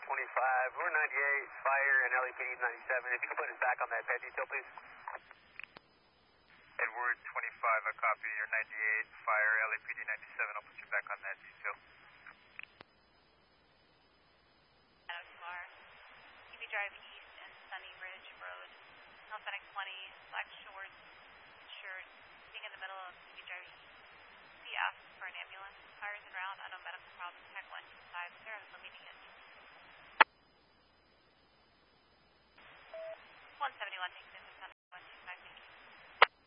we're 98, fire and LAPD 97. If you could put us back on that bed detail, please. Edward 25, I copy. You're 98, fire LAPD 97. I'll put you back on that detail. UB Drive East and Sunny Ridge Road, California 20, Black Shores, insured, being in the middle of UB Drive East. He asked for an ambulance. Fires around, unknown medical problems, tech 125, Sarah, immediate. 171 takes